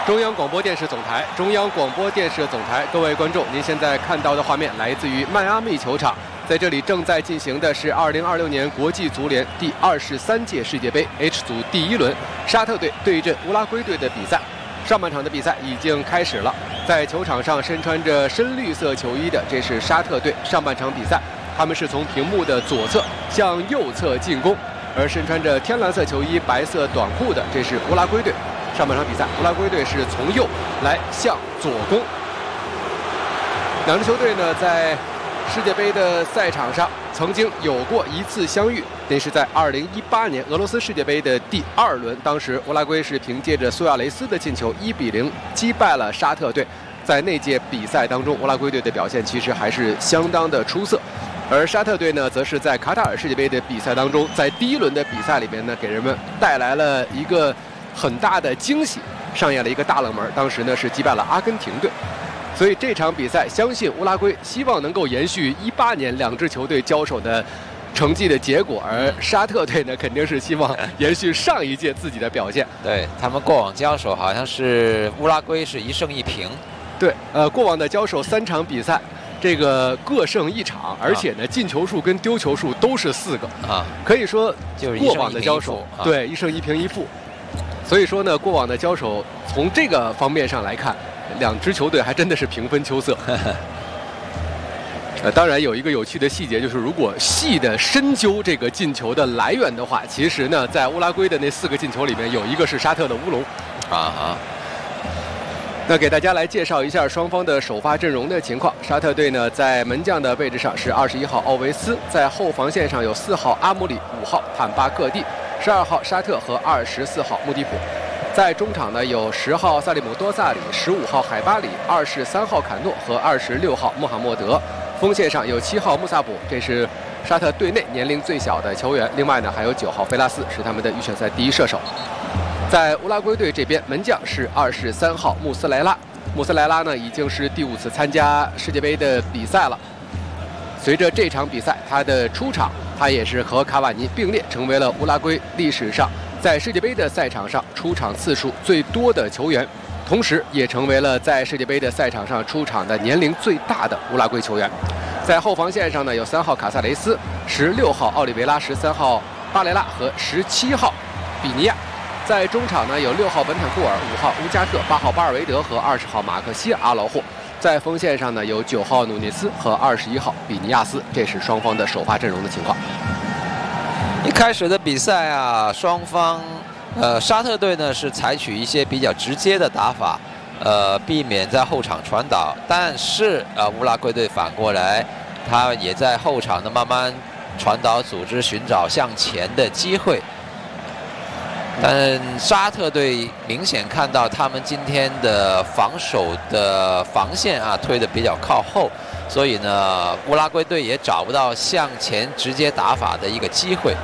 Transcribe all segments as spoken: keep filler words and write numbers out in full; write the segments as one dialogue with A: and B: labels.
A: 中央广播电视总台，中央广播电视总台，各位观众，您现在看到的画面来自于迈阿密球场，在这里正在进行的是二零二六年国际足联第二十三届世界杯 H 组第一轮，沙特队对阵乌拉圭队的比赛。上半场的比赛已经开始了，在球场上身穿着深绿色球衣的，这是沙特队。上半场比赛，他们是从屏幕的左侧向右侧进攻，而身穿着天蓝色球衣、白色短裤的，这是乌拉圭队。上半场比赛，乌拉圭队是从右来向左攻。两支球队呢，在世界杯的赛场上曾经有过一次相遇，那是在二零一八年俄罗斯世界杯的第二轮，当时乌拉圭是凭借着苏亚雷斯的进球一比零击败了沙特队。在那届比赛当中，乌拉圭队的表现其实还是相当的出色，而沙特队呢，则是在卡塔尔世界杯的比赛当中，在第一轮的比赛里面呢，给人们带来了一个很大的惊喜，上演了一个大冷门，当时呢是击败了阿根廷队。所以这场比赛，相信乌拉圭希望能够延续一八年两支球队交手的成绩的结果，而沙特队呢肯定是希望延续上一届自己的表现。
B: 对，他们过往交手好像是乌拉圭是一胜一平。
A: 对，呃，过往的交手三场比赛，这个各胜一场，而且呢进球数跟丢球数都是四个
B: 啊，
A: 可以说
B: 就是
A: 过往的交手，
B: 啊、
A: 对，一胜一平一负。所以说呢，过往的交手从这个方面上来看，两支球队还真的是平分秋色。呃，当然有一个有趣的细节，就是如果细的深究这个进球的来源的话，其实呢，在乌拉圭的那四个进球里面，有一个是沙特的乌龙。
B: 啊啊。
A: 那给大家来介绍一下双方的首发阵容的情况。沙特队呢，在门将的位置上是二十一号奥维斯，在后防线上有四号阿姆里、五号坦巴克蒂、十二号沙特和二十四号穆迪普。在中场呢，有十号萨利姆多萨里、十五号海巴里、二十三号坎诺和二十六号穆罕默德。锋线上有七号穆萨卜，这是沙特队内年龄最小的球员。另外呢，还有九号菲拉斯，是他们的预选赛第一射手。在乌拉圭队这边，门将是二十三号穆斯莱拉。穆斯莱拉呢，已经是第五次参加世界杯的比赛了。随着这场比赛他的出场，他也是和卡瓦尼并列，成为了乌拉圭历史上在世界杯的赛场上出场次数最多的球员，同时也成为了在世界杯的赛场上出场的年龄最大的乌拉圭球员。在后防线上呢，有三号卡萨雷斯、十六号奥利维拉、十三号巴雷拉和十七号比尼亚。在中场呢，有六号本坦库尔、五号乌加特、八号巴尔维德和二十号马克西阿劳霍。在锋线上呢，有九号努涅斯和二十一号比尼亚斯。这是双方的首发阵容的情况。
B: 一开始的比赛啊，双方，呃，沙特队呢是采取一些比较直接的打法，呃，避免在后场传导。但是呃，乌拉圭队反过来，他也在后场呢慢慢传导组织，寻找向前的机会。但沙特队明显看到他们今天的防守的防线啊推得比较靠后，所以呢，乌拉圭队也找不到向前直接打法的一个机会。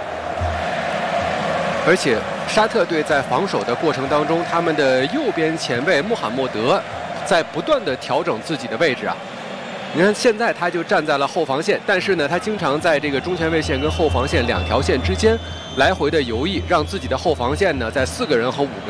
A: 而且沙特队在防守的过程当中，他们的右边前卫穆罕默德在不断的调整自己的位置啊。你看现在他就站在了后防线，但是呢，他经常在这个中前卫线跟后防线两条线之间来回的游弋，让自己的后防线呢在四个人和五个